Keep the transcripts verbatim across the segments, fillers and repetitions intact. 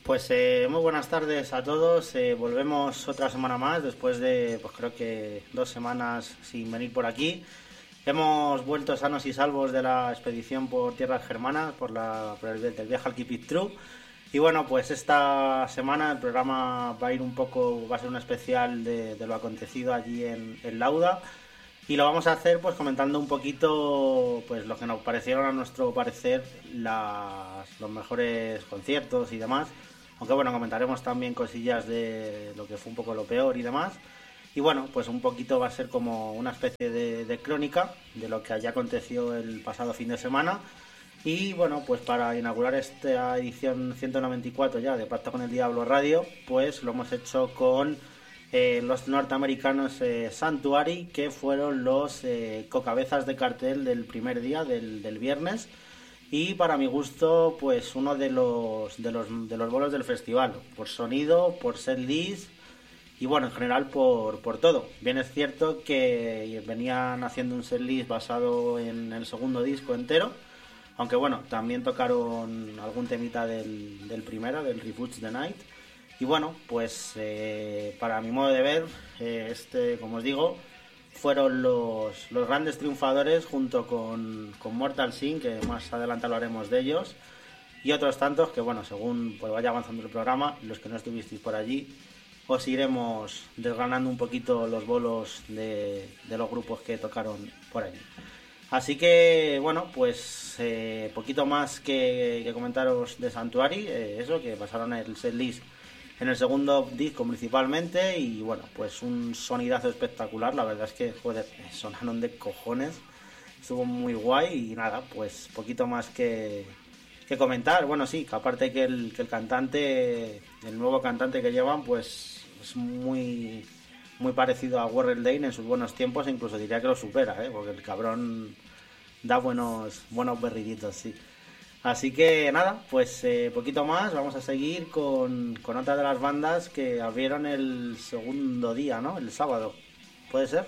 Pues eh, muy buenas tardes a todos. Eh, volvemos otra semana más después de, pues creo que dos semanas sin venir por aquí. Hemos vuelto sanos y salvos de la expedición por tierras germanas, por, la, por el, el viaje al Keep It True. Y bueno, pues esta semana el programa va a ir un poco, va a ser un especial de, de lo acontecido allí en, en Lauda. Y lo vamos a hacer pues comentando un poquito pues lo que nos parecieron a nuestro parecer las, los mejores conciertos y demás. Aunque bueno, comentaremos también cosillas de lo que fue un poco lo peor y demás. Y bueno, pues un poquito va a ser como una especie de, de crónica de lo que allá aconteció el pasado fin de semana. Y bueno, pues para inaugurar esta edición ciento noventa y cuatro ya de Pacto con el Diablo Radio, pues lo hemos hecho con eh, los norteamericanos eh, Sanctuary, que fueron los eh, cocabezas de cartel del primer día, del, del viernes. Y para mi gusto, pues uno de los de los de los bolos del festival, por sonido, por setlist y bueno, en general por, por todo. Bien es cierto que venían haciendo un setlist basado en el segundo disco entero, aunque bueno, también tocaron algún temita del, del primero, del Refuge the Night. Y bueno, pues eh, para mi modo de ver, eh, este, como os digo, fueron los, los grandes triunfadores junto con, con Mortal Sin, que más adelante hablaremos de ellos, y otros tantos que, bueno, según pues vaya avanzando el programa, los que no estuvisteis por allí, os iremos desgranando un poquito los bolos de, de los grupos que tocaron por allí. Así que, bueno, pues eh, poquito más que, que comentaros de Sanctuary, eh, eso, que pasaron el setlist en el segundo disco principalmente y bueno, pues un sonidazo espectacular, la verdad es que, joder, sonaron de cojones, estuvo muy guay y nada, pues poquito más que, que comentar. Bueno, sí, que aparte que el, que el cantante, el nuevo cantante que llevan, pues es muy muy parecido a Warren Dane en sus buenos tiempos, e incluso diría que lo supera, ¿eh? Porque el cabrón da buenos, buenos berriditos, sí. Así que nada, pues eh, poquito más, vamos a seguir con, con otra de las bandas que abrieron el segundo día, ¿no? El sábado, ¿puede ser?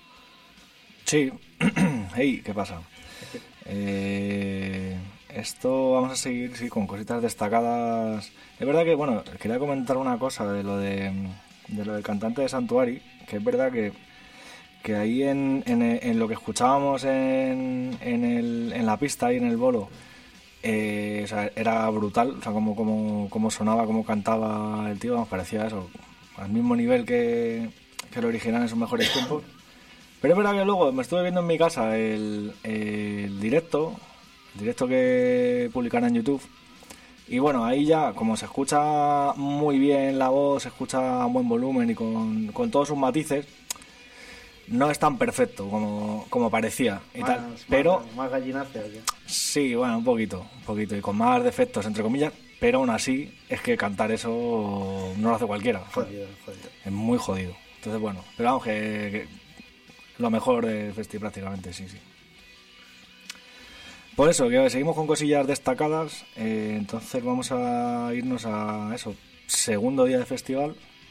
Sí. Hey, ¿qué pasa? Eh, esto vamos a seguir sí, con cositas destacadas. Es verdad que, bueno, quería comentar una cosa de lo de, de lo del cantante de Sanctuary, que es verdad que que ahí en, en, en lo que escuchábamos en, en, el, en la pista y en el bolo, Eh, o sea, era brutal, o sea, como, como, como sonaba, como cantaba el tío, nos parecía eso, al mismo nivel que, que el original en sus mejores tiempos. Pero es verdad que luego me estuve viendo en mi casa el, el directo, el directo que publicaron en YouTube, y bueno, ahí ya, como se escucha muy bien la voz, se escucha a buen volumen y con, con todos sus matices, no es tan perfecto como, como parecía y más, tal, más, pero más gallinace, ¿o qué? Sí, bueno, un poquito, un poquito y con más defectos entre comillas, pero aún así es que cantar eso no lo hace cualquiera. Jodido, jodido. Es muy jodido. Entonces bueno, pero vamos que, que lo mejor del festival prácticamente, sí, sí. Por eso, que seguimos con cosillas destacadas, eh, entonces vamos a irnos a eso, segundo día de festival.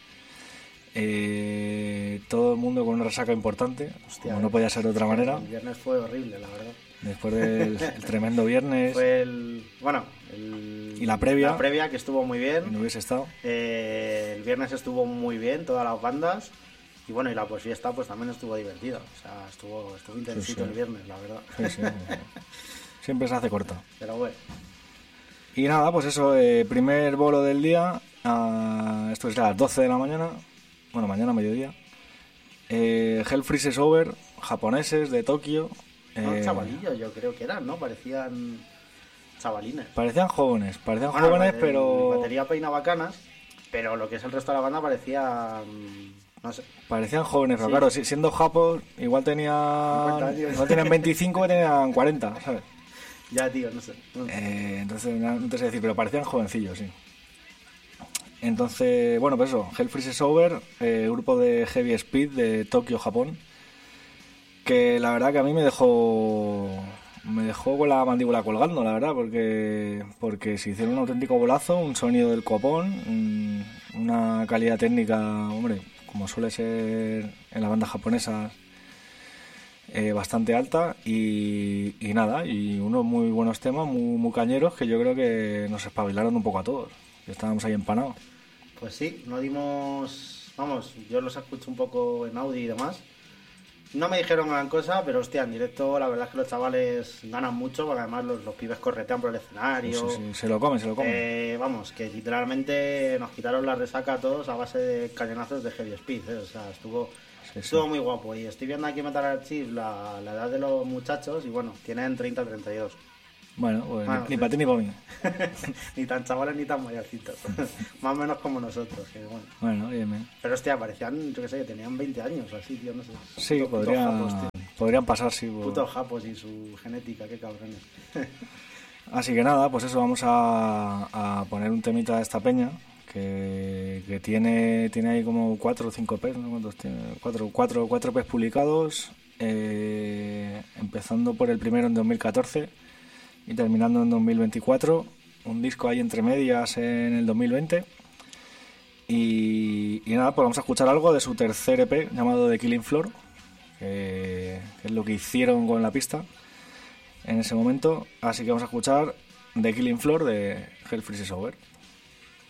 Eh, todo el mundo con una resaca importante. Hostia, como no podía ser de otra manera. El viernes fue horrible, la verdad. Después del el tremendo viernes. Fue el. Bueno, el, y la previa. La previa que estuvo muy bien. No hubiese estado. Eh, el viernes estuvo muy bien, todas las bandas. Y bueno, y la posfiesta pues también estuvo divertida. O sea, estuvo, estuvo intensito sí, sí. el viernes, la verdad. Sí, sí, sí. Siempre se hace corta. Pero bueno. Y nada, pues eso, eh, primer bolo del día. Uh, esto es a las doce de la mañana. Bueno, mañana, mediodía. Eh, Hell Freezes Over, japoneses de Tokio. No, eh, chavalillos, yo creo que eran, ¿no? Parecían chavalines. Parecían jóvenes, parecían bueno, jóvenes, el, pero... La batería peina bacanas, pero lo que es el resto de la banda parecía... No sé. Parecían jóvenes, pero sí. Claro, siendo japos, igual tenían... Igual tenían veinticinco y tenían cuarenta, ¿sabes? Ya, tío, no sé. No sé. Eh, entonces, no te sé decir, pero parecían jovencillos, sí. Entonces, bueno, pues eso, Hell Freezes Over, eh, grupo de Heavy Speed de Tokio, Japón, que la verdad que a mí me dejó me dejó con la mandíbula colgando, la verdad, porque porque se hicieron un auténtico golazo, un sonido del copón, una calidad técnica, hombre, como suele ser en las bandas japonesas, eh, bastante alta y, y nada, y unos muy buenos temas, muy, muy cañeros, que yo creo que nos espabilaron un poco a todos. estábamos ahí empanados. Pues sí, no dimos... Vamos, yo los escucho un poco en Audi y demás. No me dijeron gran cosa, pero hostia, en directo la verdad es que los chavales ganan mucho, porque además los, los pibes corretean por el escenario. Sí, sí, se lo comen, se lo comen. Eh, vamos, que literalmente nos quitaron la resaca a todos a base de cañonazos de Heavy Speed, ¿eh? O sea, estuvo, Sí, estuvo sí. muy guapo. Y estoy viendo aquí Metal Archive la, la edad de los muchachos y bueno, tienen treinta a treinta y dos. Bueno, pues Bueno, ni, ni sí. para ti ni para mí. Ni tan chavales ni tan mayorcitos. Más o menos como nosotros, que bueno. Bueno, bien, bien. Pero hostia, parecían, yo qué sé, que tenían veinte años o así, tío, no sé. Sí, Puto- putos podrían, japos, tío. podrían pasar, sí. por- Putos japos y su genética, qué cabrones. Así que nada, pues eso, vamos a, a poner un temita de esta peña, que, que tiene, tiene ahí como cuatro o cinco E Pes, ¿no? ¿Cuántos tiene? Cuatro, cuatro, cuatro E Pes publicados, eh, empezando por el primero en dos mil catorce y terminando en dos mil veinticuatro, un disco ahí entre medias en el dos mil veinte. Y, y nada, pues vamos a escuchar algo de su tercer E Pe llamado The Killing Floor, que, que es lo que hicieron con la pista en ese momento. Así que vamos a escuchar The Killing Floor de Hell Freezes Over.